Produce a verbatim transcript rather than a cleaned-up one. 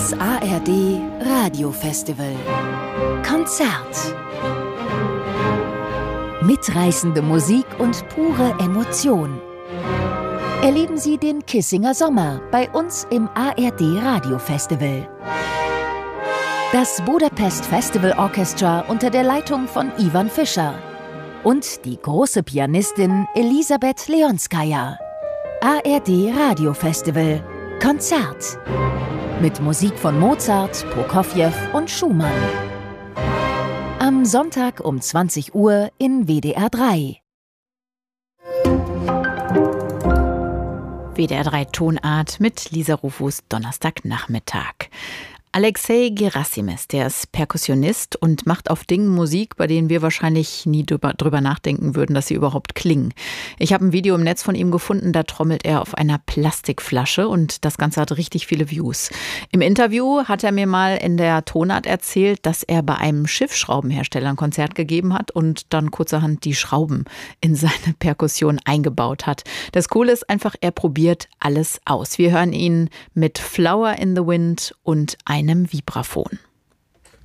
Das A R D Radiofestival Konzert. Mitreißende Musik und pure Emotion. Erleben Sie den Kissinger Sommer bei uns im A R D Radiofestival. Das Budapest Festival Orchestra unter der Leitung von Ivan Fischer und die große Pianistin Elisabeth Leonskaya. A R D Radiofestival Konzert. Mit Musik von Mozart, Prokofjew und Schumann. Am Sonntag um zwanzig Uhr in W D R drei. W D R drei Tonart mit Lisa Rufus, Donnerstagnachmittag. Alexei Gerasimes, der ist Perkussionist und macht auf Dingen Musik, bei denen wir wahrscheinlich nie drüber, drüber nachdenken würden, dass sie überhaupt klingen. Ich habe ein Video im Netz von ihm gefunden, da trommelt er auf einer Plastikflasche und das Ganze hat richtig viele Views. Im Interview hat er mir mal in der Tonart erzählt, dass er bei einem Schiffsschraubenhersteller ein Konzert gegeben hat und dann kurzerhand die Schrauben in seine Perkussion eingebaut hat. Das Coole ist einfach, er probiert alles aus. Wir hören ihn mit Flower in the Wind und ein einem Vibraphon.